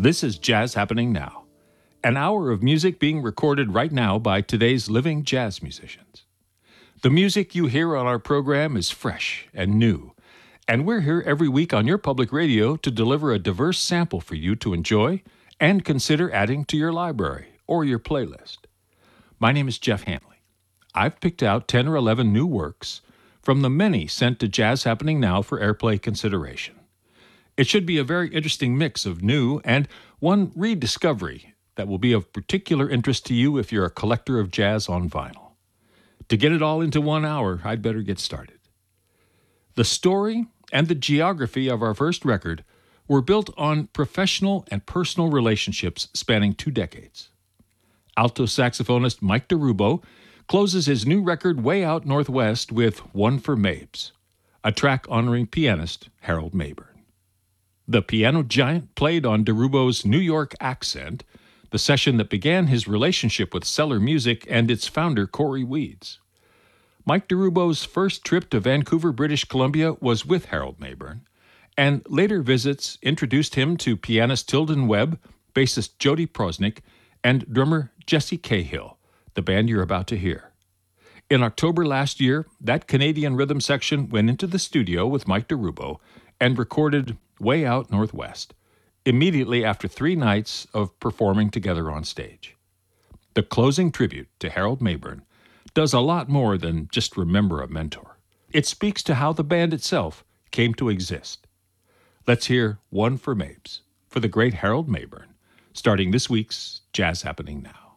This is Jazz Happening Now, an hour of music being recorded right now by today's living jazz musicians. The music you hear on our program is fresh and new, and we're here every week on your public radio to deliver a diverse sample for you to enjoy and consider adding to your library or your playlist. My name is Jeff Hanley. I've picked out 10 or 11 new works from the many sent to Jazz Happening Now for airplay consideration. It should be a very interesting mix of new and one rediscovery that will be of particular interest to you if you're a collector of jazz on vinyl. To get it all into 1 hour, I'd better get started. The story and the geography of our first record were built on professional and personal relationships spanning 2 decades. Alto saxophonist Mike DeRubo closes his new record Way Out Northwest with One for Mabes, a track honoring pianist Harold Mabern. The piano giant played on DeRubo's New York accent, the session that began his relationship with Cellar Music and its founder Corey Weeds. Mike DeRubo's first trip to Vancouver, British Columbia was with Harold Mabern, and later visits introduced him to pianist Tilden Webb, bassist Jody Prosnick, and drummer Jesse Cahill, the band you're about to hear. In October last year, that Canadian rhythm section went into the studio with Mike DeRubo and recorded Way Out Northwest, immediately after 3 nights of performing together on stage. The closing tribute to Harold Mabern does a lot more than just remember a mentor. It speaks to how the band itself came to exist. Let's hear One for Mabes for the great Harold Mabern, starting this week's Jazz Happening Now.